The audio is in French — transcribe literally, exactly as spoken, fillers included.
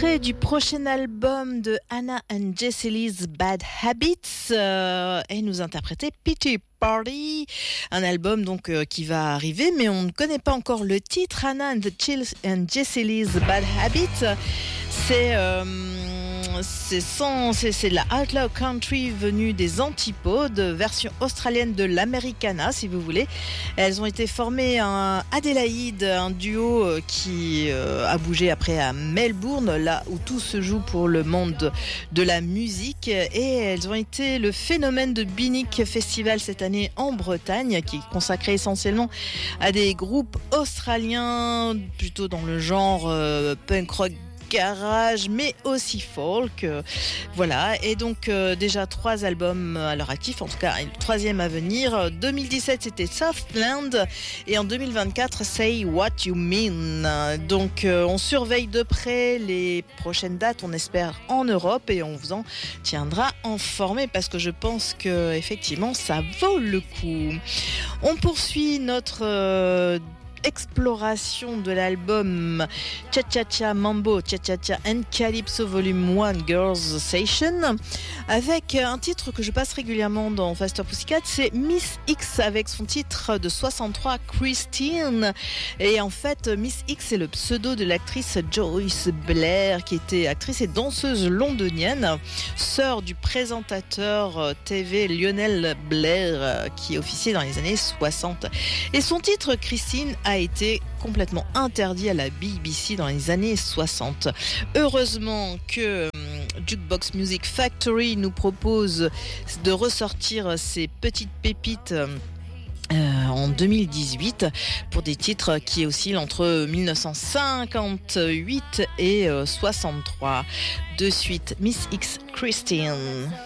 extrait du prochain album de Hannah and Jesse Lee's Bad Habits euh, et nous interpréter Pity Party, un album donc euh, qui va arriver, mais on ne connaît pas encore le titre. Hannah and, the Chill and Jesse Lee's Bad Habits, c'est euh, c'est, sans, c'est, c'est de la outlaw country venue des antipodes, version australienne de l'Americana si vous voulez. Elles ont été formées à Adélaïde, un duo qui euh, a bougé après à Melbourne, là où tout se joue pour le monde de la musique, et elles ont été le phénomène de Binic Festival cette année en Bretagne, qui est consacré essentiellement à des groupes australiens plutôt dans le genre euh, punk rock garage, mais aussi folk, euh, voilà. Et donc euh, déjà trois albums à leur actif, en tout cas le troisième à venir. deux mille dix-sept c'était Southland, et en deux mille vingt-quatre Say What You Mean. Donc euh, on surveille de près les prochaines dates, on espère en Europe, et on vous en tiendra informé, parce que je pense que effectivement ça vaut le coup. On poursuit notre euh, exploration de l'album Cha Cha Cha Mambo, Cha Cha Cha and Calypso Volume un Girls Session, avec un titre que je passe régulièrement dans Faster Pussycat, c'est Miss X avec son titre de soixante-trois, Christine. Et en fait, Miss X c'est le pseudo de l'actrice Joyce Blair, qui était actrice et danseuse londonienne, sœur du présentateur T V Lionel Blair, qui officiait dans les années soixante. Et son titre Christine a été complètement interdit à la B B C dans les années soixante. Heureusement que Jukebox Music Factory nous propose de ressortir ces petites pépites Euh, en deux mille dix-huit pour des titres qui oscillent entre dix-neuf cent cinquante-huit et euh, soixante-trois. De suite, Miss X, Christine.